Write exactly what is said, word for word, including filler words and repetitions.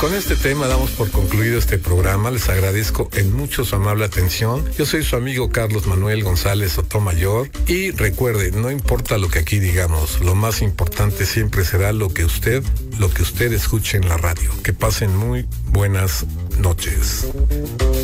con este tema damos por concluido este programa. Les agradezco en mucho su amable atención. Yo soy su amigo Carlos Manuel González Sotomayor y recuerde, no importa lo que aquí digamos, lo más importante siempre será lo que usted, lo que usted escuche en la radio. Que pasen muy buenas noches.